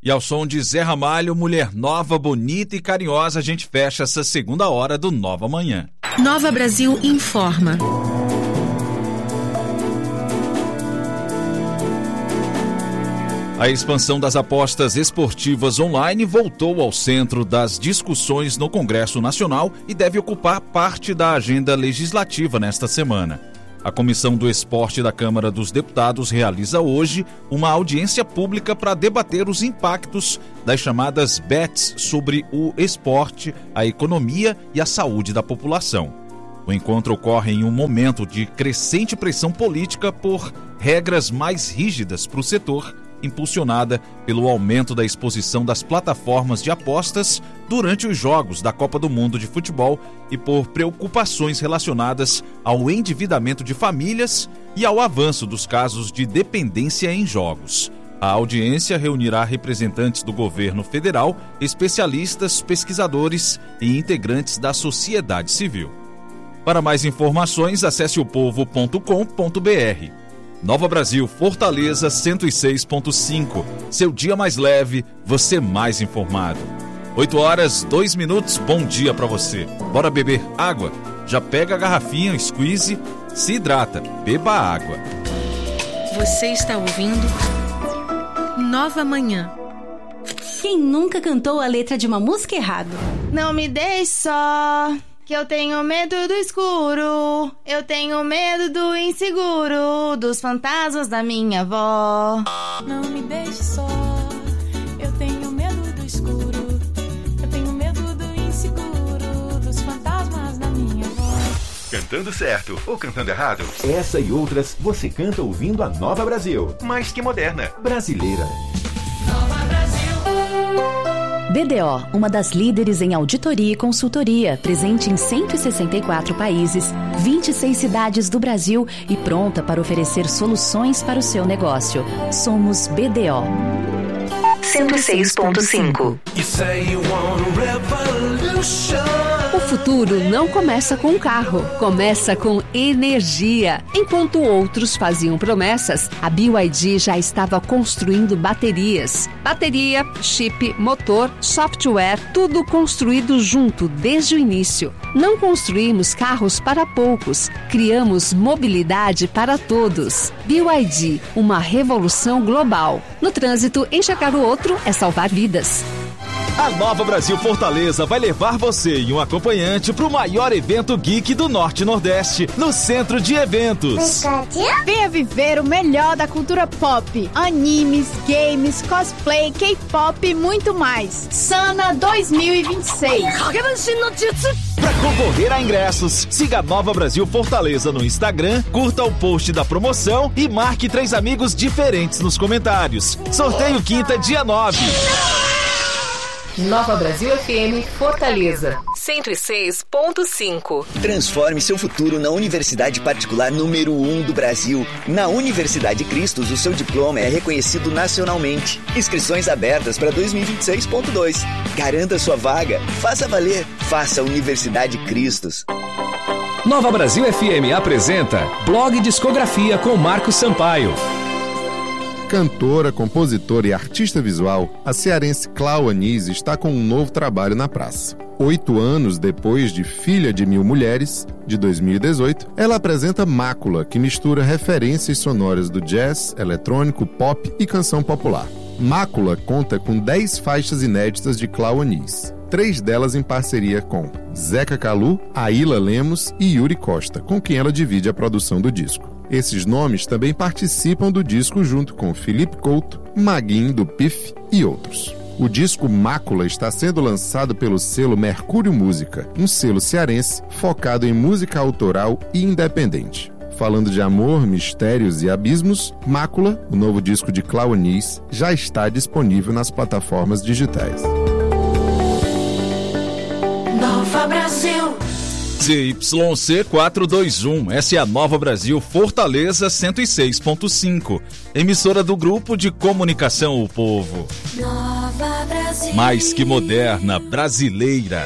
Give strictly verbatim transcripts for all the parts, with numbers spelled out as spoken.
E ao som de Zé Ramalho, mulher nova, bonita e carinhosa, a gente fecha essa segunda hora do Nova Manhã. Nova Brasil informa. A expansão das apostas esportivas online voltou ao centro das discussões no Congresso Nacional e deve ocupar parte da agenda legislativa nesta semana. A Comissão do Esporte da Câmara dos Deputados realiza hoje uma audiência pública para debater os impactos das chamadas bets sobre o esporte, a economia e a saúde da população. O encontro ocorre em um momento de crescente pressão política por regras mais rígidas para o setor, impulsionada pelo aumento da exposição das plataformas de apostas durante os Jogos da Copa do Mundo de Futebol e por preocupações relacionadas ao endividamento de famílias e ao avanço dos casos de dependência em jogos. A audiência reunirá representantes do governo federal, especialistas, pesquisadores e integrantes da sociedade civil. Para mais informações, acesse o povo ponto com ponto b r. Nova Brasil, Fortaleza cento e seis ponto cinco. Seu dia mais leve, você mais informado. oito horas, dois minutos, bom dia pra você. Bora beber água? Já pega a garrafinha, squeeze, se hidrata, beba água. Você está ouvindo Nova Manhã. Quem nunca cantou a letra de uma música errado? Não me deixe só, que eu tenho medo do escuro, eu tenho medo do inseguro, dos fantasmas da minha avó. Não me deixe só, eu tenho medo do escuro, eu tenho medo do inseguro, dos fantasmas da minha avó. Cantando certo ou cantando errado? Essa e outras você canta ouvindo a Nova Brasil. Mais que moderna. Brasileira. Nova Brasil. B D O, uma das líderes em auditoria e consultoria, presente em cento e sessenta e quatro países, vinte e seis cidades do Brasil e pronta para oferecer soluções para o seu negócio. Somos B D O. cento e seis ponto cinco. O futuro não começa com um carro, começa com energia. Enquanto outros faziam promessas, a B Y D já estava construindo baterias. Bateria, chip, motor, software, tudo construído junto desde o início. Não construímos carros para poucos, criamos mobilidade para todos. B Y D, uma revolução global. No trânsito, enxergar o outro é salvar vidas. A Nova Brasil Fortaleza vai levar você e um acompanhante para o maior evento geek do Norte e Nordeste, no Centro de Eventos. Venha viver o melhor da cultura pop, animes, games, cosplay, K-pop e muito mais. Sana dois mil e vinte e seis. Para concorrer a ingressos, siga a Nova Brasil Fortaleza no Instagram, curta o post da promoção e marque três amigos diferentes nos comentários. Sorteio quinta, dia nove. Nova Brasil F M Fortaleza cento e seis ponto cinco. Transforme seu futuro na universidade particular número um do Brasil. Na Universidade Cristos, o seu diploma é reconhecido nacionalmente. Inscrições abertas para dois mil e vinte e seis ponto dois. Garanta sua vaga. Faça valer. Faça Universidade Cristos. Nova Brasil F M apresenta Blog Discografia com Marcos Sampaio. Cantora, compositora e artista visual, a cearense Clau Anis está com um novo trabalho na praça. Oito anos depois de Filha de Mil Mulheres, de dois mil e dezoito, ela apresenta Mácula, que mistura referências sonoras do jazz, eletrônico, pop e canção popular. Mácula conta com dez faixas inéditas de Clau Anis, três delas em parceria com Zeca Calu, Aíla Lemos e Yuri Costa, com quem ela divide a produção do disco. Esses nomes também participam do disco junto com Felipe Couto, Maguinho do P I F e outros. O disco Mácula está sendo lançado pelo selo Mercúrio Música, um selo cearense focado em música autoral e independente. Falando de amor, mistérios e abismos, Mácula, o novo disco de Clau Anis, já está disponível nas plataformas digitais. Nova Brasil. Z Y C quatrocentos e vinte e um, essa é a Nova Brasil Fortaleza cento e seis ponto cinco, emissora do Grupo de Comunicação O Povo. Nova Brasil. Mais que moderna, brasileira.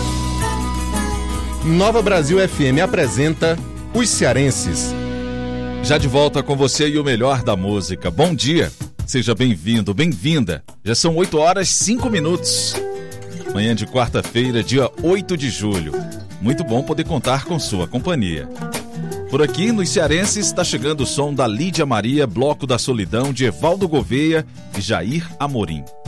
Nova Brasil F M apresenta Os Cearenses. Já de volta com você e o melhor da música. Bom dia. Seja bem-vindo, bem-vinda. Já são oito horas e cinco minutos. Manhã de quarta-feira, dia oito de julho. Muito bom poder contar com sua companhia. Por aqui, nos cearenses, está chegando o som da Lídia Maria, Bloco da Solidão, de Evaldo Gouveia e Jair Amorim.